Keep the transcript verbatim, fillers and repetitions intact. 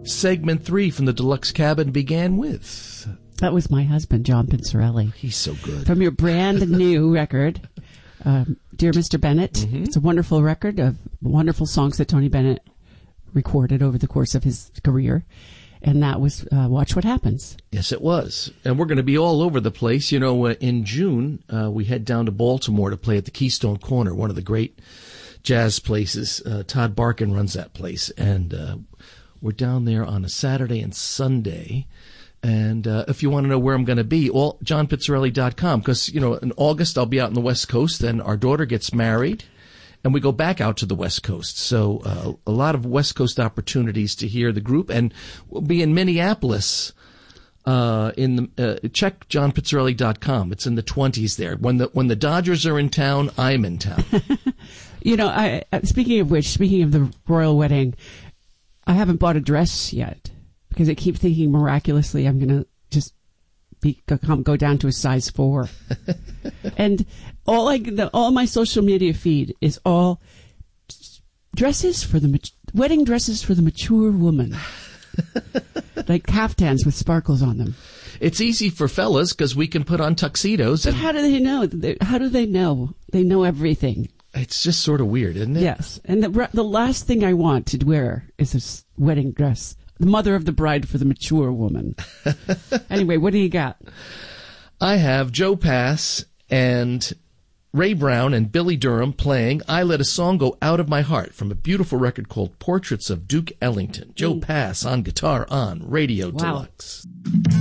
Segment three from the Deluxe Cabin began with... That was my husband, John Pizzarelli. He's so good. From your brand new record, um, Dear Mister Bennett. Mm-hmm. It's a wonderful record of wonderful songs that Tony Bennett recorded over the course of his career. And that was uh, Watch What Happens. Yes, it was. And we're going to be all over the place. You know, uh, in June, uh, we head down to Baltimore to play at the Keystone Corner, one of the great jazz places. Uh, Todd Barkin runs that place. And uh, we're down there on a Saturday and Sunday. And uh, if you want to know where I'm going to be, all john pizzarelli dot com. Because, you know, in August, I'll be out on the West Coast. Then our daughter gets married. And we go back out to the West Coast. So uh, a lot of West Coast opportunities to hear the group. And we'll be in Minneapolis. Uh, in the, uh, check john pizzarelli dot com. It's in the twenties there. When the when the Dodgers are in town, I'm in town. You know, I, speaking of which, speaking of the royal wedding, I haven't bought a dress yet because I keep thinking miraculously I'm going to just be, go, go down to a size four. And all I, the, all my social media feed is all dresses for the, wedding dresses for the mature woman. Like caftans with sparkles on them. It's easy for fellas because we can put on tuxedos. But And how do they know? How do they know? They know everything. It's just sort of weird, isn't it? Yes. And the the last thing I want to wear is a wedding dress. The mother of the bride for the mature woman. Anyway, what do you got? I have Joe Pass and Ray Brown and Billy Durham playing I Let a Song Go Out of My Heart from a beautiful record called Portraits of Duke Ellington. Joe Pass on guitar on Radio Wow. Deluxe.